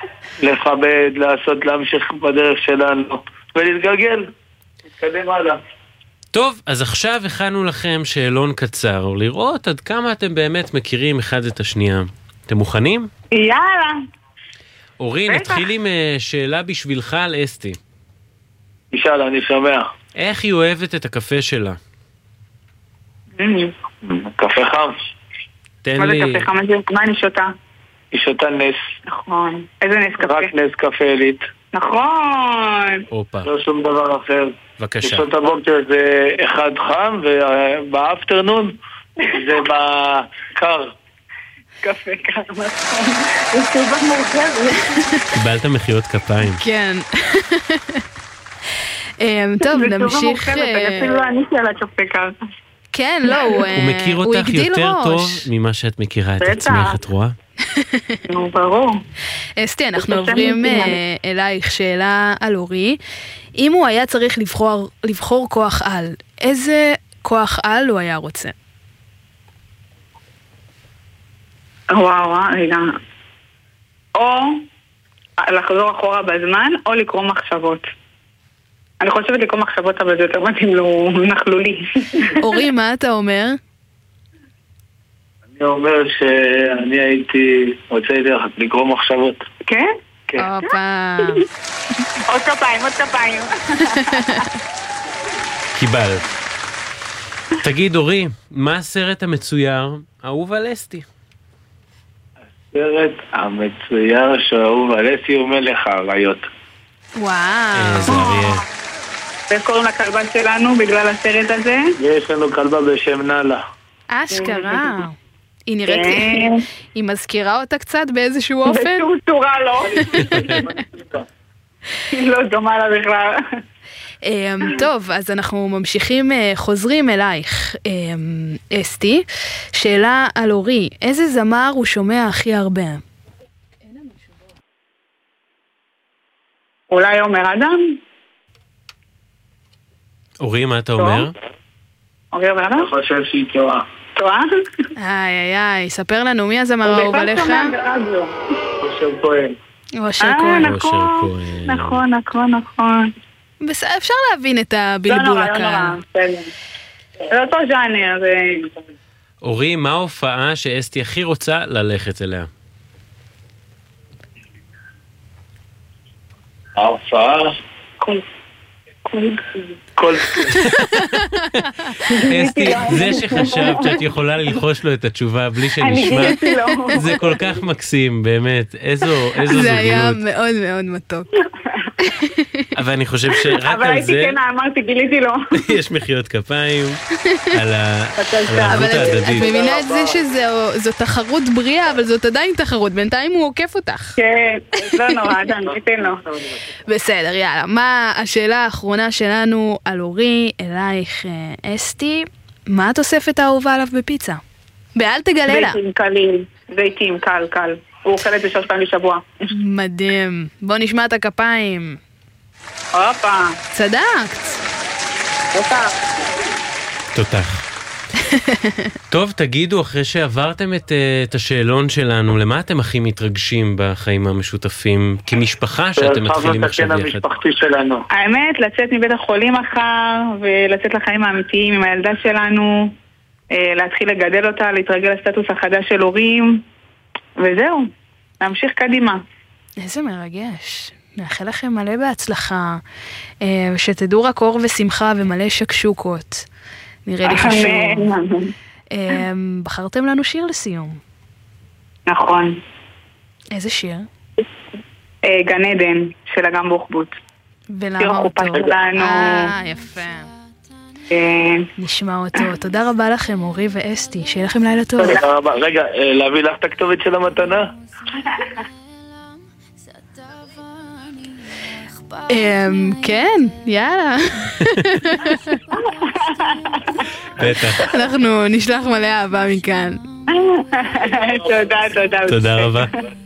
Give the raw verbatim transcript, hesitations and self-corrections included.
לכבד, לעשות, להמשיך בדרך שלנו, ולהתגלגל, להתקדם הלאה. טוב, אז עכשיו הכנו לכם שאלון קצר, לראות עד כמה אתם באמת מכירים אחד את השנייה. אתם מוכנים? יאללה. אורי, נתחיל עם שאלה בשבילך על אסתי. ישאל, אני שומע. איך היא אוהבת את הקפה שלה? קפה חם. תן מה זה לי... קפה חם? מה אני שותה? היא שותה נס. נכון. איזה נס קפה? רק נס קפה עילית. נכון. אופה. לא שום דבר אחר. בבקשה. בשעות הבוקר זה אחד חם, ובאפטרנון זה בקר. קפה קר, נכון. זה סובה מורכבת. קיבלת מחיאות כפיים. כן. טוב, נמשיך... אפילו אני שאלה קפה קר. כן, לא, הוא מכיר אותך יותר טוב ממה שאת מכירה את עצמך, את רואה? נו, ברור. אסתי, אנחנו עוברים אלייך שאלה על אורי. אם הוא היה צריך לבחור, לבחור כוח על, איזה כוח על הוא היה רוצה? וואו, רגע. או לחזור אחורה בזמן, או לקרוא מחשבות. אני חושבת לקרוא מחשבות, אבל זה יותר מתאים לו נכלולי. אורי, מה אתה אומר? אני אומר שאני הייתי רוצה לקרוא מחשבות. כן? כן. אופה. עוד כפיים, עוד כפיים. קיבל. תגיד, אורי, מה הסרט המצויר אהוב על אסתי? הסרט המצויר שאהוב על אסתי הוא מלך האריות. וואו. איזה אריה. ואיך קוראים לכלבה שלנו בגלל הסרט הזה? יש לנו כלבה בשם נאלה. אשכרה. היא נראית, היא מזכירה אותה קצת באיזשהו אופן? בשום צורה לא. היא לא דומה לה בכלל. טוב, אז אנחנו ממשיכים, חוזרים אלייך, אסתי. שאלה על אורי, איזה זמר הוא שומע הכי הרבה? אולי עומר אדם? אורי, מה אתה אומר? אורי עומר אדם? אני חושב שהיא טועה. טועה? איי איי איי, ספר לנו, מי הזמר האהוב עליך? אושר כהן. אושר כהן. נכון, נכון, נכון, נכון. אפשר להבין את הבלבול הקהל. זה אותו ז'אנר. אורי, מה ההופעה שאסתי הכי רוצה ללכת אליה? ההופעה? כל... אסתי, זה שחשבת שאת יכולה ללחוש לו את התשובה בלי שנשמע, זה כל כך מקסים, באמת. איזו זוגיות. זה היה מאוד מאוד מתוק. אבל אני חושב שרק על זה... אבל הייתי כן, אמרתי, גיליתי לו. יש מחיאות כפיים על הערבות ההדדית. את מבינה את זה שזו תחרות בריאה, אבל זאת עדיין תחרות. בינתיים הוא עוקף אותך. כן, לא נורא, אדם, ניתן לו. בסדר, יאללה. מה השאלה האחרונה שלנו על אורי, אלייך אסתי? מה התוספת האהובה עליו בפיצה? ואל תגלה לה. זיתים קלים, זיתים, קל, קל. הוא אוכל את זה שלוש פעמים בשבוע. מדהים. בוא נשמע את הכפיים. הופה. צדקת. תותח. תותח. טוב, תגידו, אחרי שעברתם את, את השאלון שלנו, למה אתם הכי מתרגשים בחיים המשותפים? כמשפחה שאתם מתחילים עכשיו יחד? שלנו. האמת, לצאת מבית החולים מחר, ולצאת לחיים האמיתיים עם הילדה שלנו, להתחיל לגדל אותה, להתרגל לסטטוס החדש של הורים, וזהו, להמשיך קדימה. איזה מרגש. נאחל לכם מלא בהצלחה, שתדעו רק אור ושמחה ומלא שקשוקות. נראה לי חשוב. בחרתם לנו שיר לסיום. נכון. איזה שיר? גן עדן של אגם בוחבוט. ולמה אותו? אה, יפה. נשמע אותו. תודה רבה לכם, אורי ואסתי. שיהיה לכם לילה טוב. תודה רבה. רגע, להביא לך את הכתובת של המתנה? כן, יאללה. בטח. אנחנו נשלח מלא אהבה מכאן. תודה, תודה. תודה רבה.